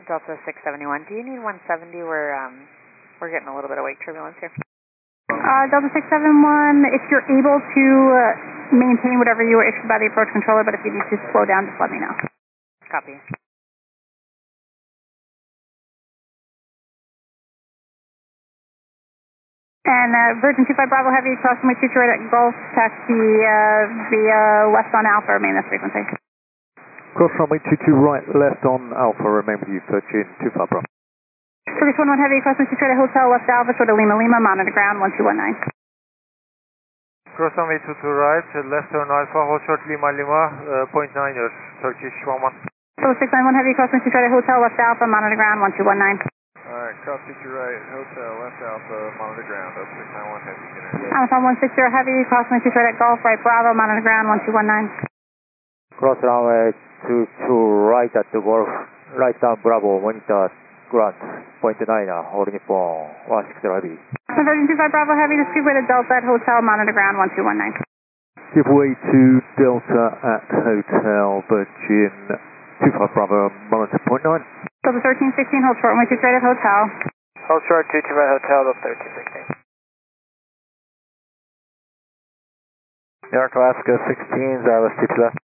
Delta 671. Do you need 170? We're getting a little bit of wake turbulence here. Delta 671, if you're able to maintain whatever you were issued by the approach controller, but if you need to slow down, just let me know. Copy. And Virgin 25 Bravo Heavy, crossing with 22 right at Gulf, taxi via left on Alpha, remain this frequency. Cross runway 22 right, left on Alpha, remain with you, Virgin 25 Bravo. Turkish 11 Heavy, crossing 22 right at Hotel, left Alpha, short of Lima Lima, monitor ground 1219. Cross runway 22 right, left turn Alpha, hold short Lima Lima, .9er, Turkish 11. So 691 Heavy, crossing 22 right at Hotel, left Alpha, monitor ground 1219. Alright, cross 22 right, Hotel, left Alpha, monitor ground, 0691 Heavy, dinner. Alpha 160 Heavy, crossing 22 right at Gulf, right Bravo, monitor ground 1219. Cross runway 22 right at the Gulf, right down Bravo, monitor ground, .9er, holding for 160 Heavy. Virgin 25 Bravo Heavy, to speak with a Delta at Hotel, monitor ground 1219. Give way to Delta at Hotel, Virgin 25 Bravo, monitor .9. Delta 1316, hold short, runway 23 right at Hotel. Hold short 22 right, Hotel, Delta 1316. New York, Alaska 16, Zarlis 22 left.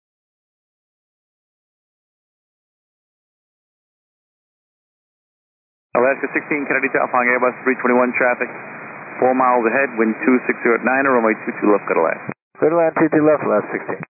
Alaska 16, Kennedy to Alpha Airbus 321 traffic, 4 miles ahead, wind 2609, runway 22 left, go to land. Go to land 22 left, last 16.